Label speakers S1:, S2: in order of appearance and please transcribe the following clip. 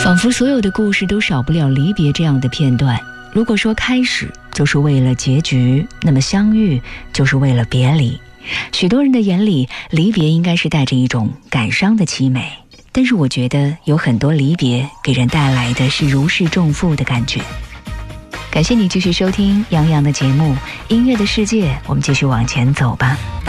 S1: 仿佛所有的故事都少不了离别这样的片段。如果说开始就是为了结局，那么相遇就是为了别离。许多人的眼里，离别应该是带着一种感伤的凄美，但是我觉得有很多离别给人带来的是如释重负的感觉。感谢你继续收听杨洋的节目《音乐的世界》，我们继续往前走吧。